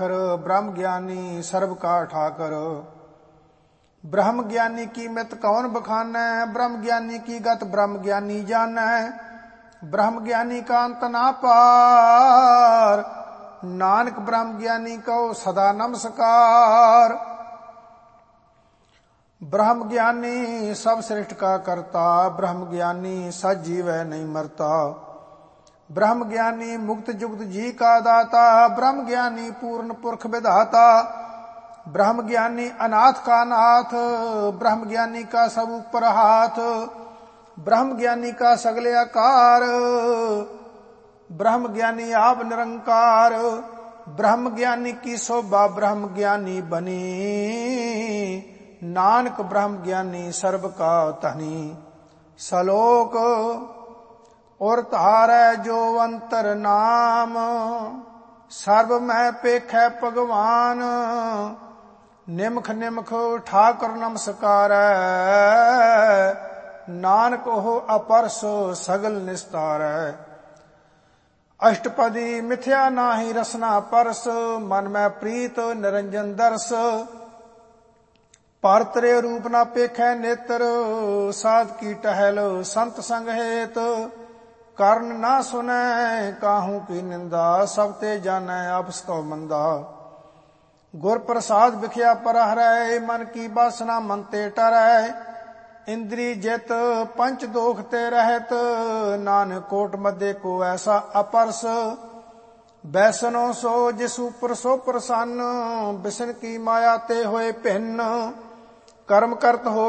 आखर, ब्रह्म ज्ञानी सर्व का ठाकर। ब्रह्म ज्ञानी की मित कौन बखानै, ब्रह्म ज्ञानी की गत ब्रह्म ज्ञानी जानै। ब्रह्म ज्ञानी का अंत ना पार, नानक ब्रह्म ज्ञानी को सदा नमस्कार। ब्रह्म ज्ञानी सब सृष्टि का करता, ब्रह्म ज्ञानी सच जीवै नहीं मरता। ब्रह्म ज्ञानी मुक्त जुक्त जी का दाता, ब्रह्म ज्ञानी पूर्ण पुरख विधाता। ब्रह्म ज्ञानी अनाथ का नाथ, ब्रह्म ज्ञानी का सब ऊपर हाथ। ब्रह्म ज्ञानी का सगले आकार, ब्रह्म ज्ञानी आप निरंकार। ब्रह्म ज्ञानी की शोभा ब्रह्म ज्ञानी बनी, नानक ब्रह्म ज्ञानी सर्व का धनी। सलोक और तारै जो अंतर नाम, सर्व में पेखै भगवान। निमख निमख ठाकुर नमस्कार, नानक ओह अपरस सगल निस्तार। अष्टपदी मिथ्या नाही रसना परस, मन में प्रीत निरंजन दर्श। परतरे रूप ना पेखै नेत्र, साध की टहल संत संग हेत। कर्ण ना सुनै काहू की निंदा, सब ते जानै आपस को मंदा। गुर प्रसाद बिखया पर हरै, मन की बासना मन ते टरै। इंद्री जित पंच दोख ते रहत, नानक कोट मध्य को ऐसा अपरस। बैसनो सो जिस ऊपर सो प्रसन्न, बिसन की माया ते होए भिन्न। कर्म करत हो